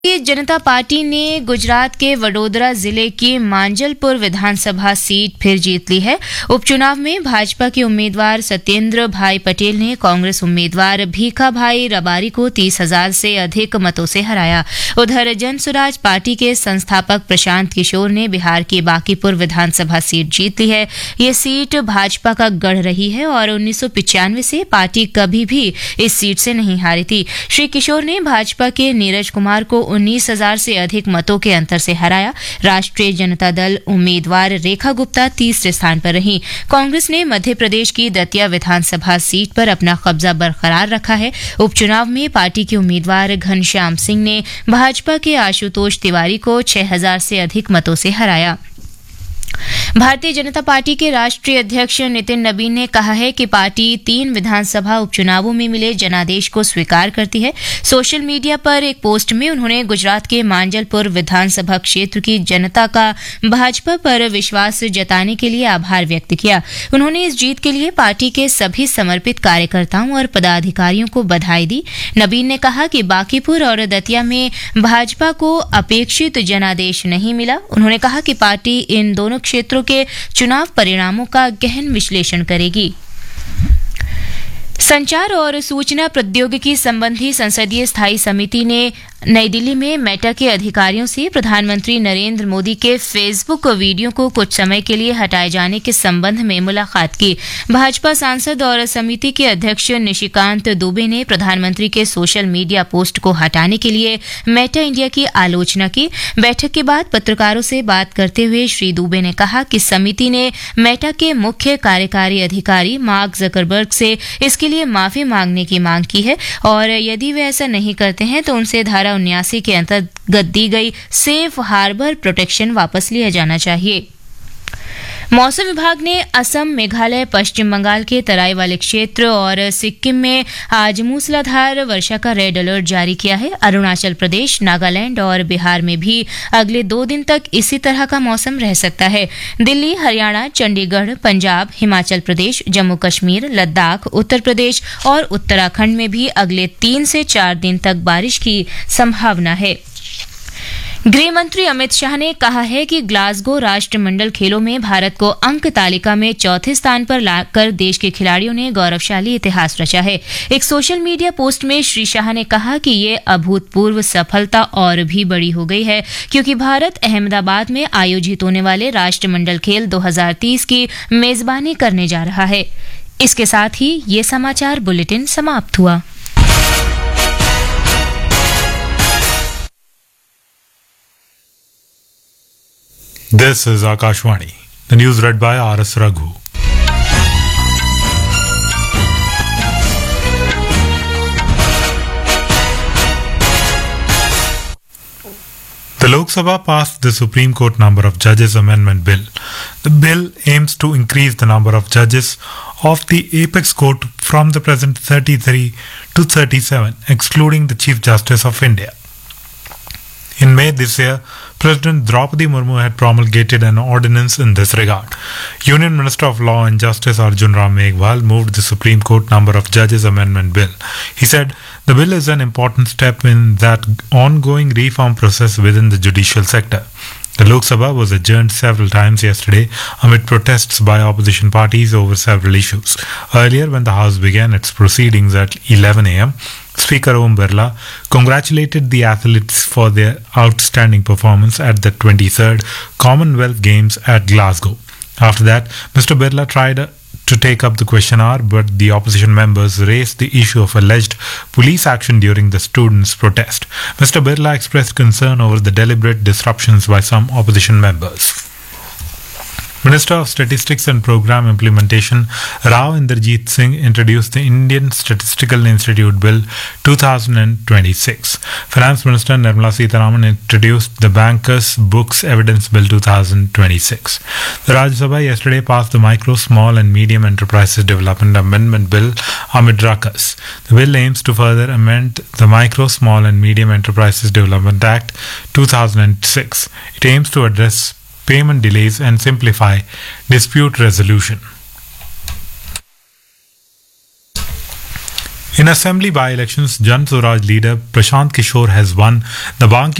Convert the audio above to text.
Bharatiya Janata party ने गुजरात के वडोदरा जिले की मांजलपुर विधानसभा सीट फिर जीत ली है। उपचुनाव में भाजपा के उम्मीदवार सत्येंद्र भाई पटेल ने कांग्रेस उम्मीदवार भीखा भाई रबारी को 30,000 से अधिक मतों से हराया। उधर जनसुराज पार्टी के संस्थापक प्रशांत किशोर ने बिहार की बांकीपुर विधानसभा सीट जीत ली है। ये सीट भाजपा का गढ़ रही है और 1995 से पार्टी कभी भी इस सीट से नहीं हारी थी। श्री किशोर ने भाजपा के नीरज कुमार को 19,000 से अधिक मतों के अंतर से हराया। राष्ट्रीय जनता दल उम्मीदवार रेखा गुप्ता तीसरे स्थान पर रही। कांग्रेस ने मध्य प्रदेश की दतिया विधानसभा सीट पर अपना कब्जा बरकरार रखा है। उपचुनाव में पार्टी के उम्मीदवार घनश्याम सिंह ने भाजपा के आशुतोष तिवारी को 6,000 से अधिक मतों से हराया। भारतीय जनता पार्टी के राष्ट्रीय अध्यक्ष नितिन नबीन ने कहा है कि पार्टी 3 विधानसभा उपचुनावों में मिले जनादेश को स्वीकार करती है। सोशल मीडिया पर एक पोस्ट में उन्होंने गुजरात के मांजलपुर विधानसभा क्षेत्र की जनता का भाजपा पर विश्वास जताने के लिए आभार व्यक्त किया। उन्होंने इस जीत के लिए पार्टी के सभी समर्पित कार्यकर्ताओं और पदाधिकारियों को बधाई दी। नबीन ने कहा कि बांकीपुर और दतिया में भाजपा को अपेक्षित जनादेश नहीं मिला। उन्होंने कहा कि पार्टी इन दोनों क्षेत्रों के चुनाव परिणामों का गहन विश्लेषण करेगी। संचार और सूचना प्रौद्योगिकी संबंधी संसदीय स्थायी समिति ने नई दिल्ली में मेटा के अधिकारियों से प्रधानमंत्री नरेंद्र मोदी के फेसबुक वीडियो को कुछ समय के लिए हटाए जाने के संबंध में मुलाकात की। भाजपा सांसद और समिति के अध्यक्ष निशिकांत दुबे ने प्रधानमंत्री के सोशल मीडिया पोस्ट को हटाने के लिए मेटा इंडिया की आलोचना की। बैठक के बाद पत्रकारों से बात करते हुए श्री दुबे ने कहा कि समिति ने मेटा के मुख्य कार्यकारी अधिकारी मार्क जकरबर्ग से इसके लिए माफी मांगने की मांग की है और यदि वे ऐसा नहीं करते हैं तो उनसे धारा 79 के अंतर्गत दी गई सेफ हार्बर प्रोटेक्शन वापस लिया जाना चाहिए। मौसम विभाग ने असम, मेघालय, पश्चिम बंगाल के तराई वाले क्षेत्र और सिक्किम में आज मूसलाधार वर्षा का रेड अलर्ट जारी किया है। अरुणाचल प्रदेश, नागालैंड और बिहार में भी अगले 2 दिन तक इसी तरह का मौसम रह सकता है। दिल्ली, हरियाणा, चंडीगढ़, पंजाब, हिमाचल प्रदेश, जम्मू कश्मीर, लद्दाख, उत्तर प्रदेश और उत्तराखंड में भी अगले 3 से 4 दिन तक बारिश की संभावना है। गृह मंत्री अमित शाह ने कहा है कि ग्लासगो राष्ट्रमंडल खेलों में भारत को अंक तालिका में 4थे स्थान पर लाकर देश के खिलाड़ियों ने गौरवशाली इतिहास रचा है। एक सोशल मीडिया पोस्ट में श्री शाह ने कहा कि ये अभूतपूर्व सफलता और भी बड़ी हो गई है क्योंकि भारत अहमदाबाद में आयोजित होने वाले राष्ट्रमंडल खेल 2030 की मेजबानी करने जा रहा है। इसके साथ ही ये समाचार बुलेटिन समाप्त हुआ। This is Akashvani. The news read by R.S. Raghu. The Lok Sabha passed the Supreme Court number of judges amendment bill. The bill aims to increase the number of judges of the apex court from the present 33 to 37, excluding the Chief Justice of India. In May this year, President Draupadi Murmu had promulgated an ordinance in this regard. Union Minister of Law and Justice Arjun Ram Meghwal moved the Supreme Court number of judges amendment bill. He said the bill is an important step in that ongoing reform process within the judicial sector. The Lok Sabha was adjourned several times yesterday amid protests by opposition parties over several issues. Earlier, when the House began its proceedings at 11 a.m., Speaker Om Birla congratulated the athletes for their outstanding performance at the 23rd Commonwealth Games at Glasgow. After that, Mr. Birla tried to take up the question hour, but the opposition members raised the issue of alleged police action during the students' protest. Mr. Birla expressed concern over the deliberate disruptions by some opposition members. Minister of Statistics and Program Implementation Rao Inderjeet Singh introduced the Indian Statistical Institute Bill 2026. Finance Minister Nirmala Sitharaman introduced the Bankers Books Evidence Bill 2026. The Rajya Sabha yesterday passed the Micro, Small and Medium Enterprises Development Amendment Bill amid ruckus. The bill aims to further amend the Micro, Small and Medium Enterprises Development Act 2006. It aims to address payment delays and simplify dispute resolution. In assembly by-elections, Jan Swaraj leader Prashant Kishore has won the Banki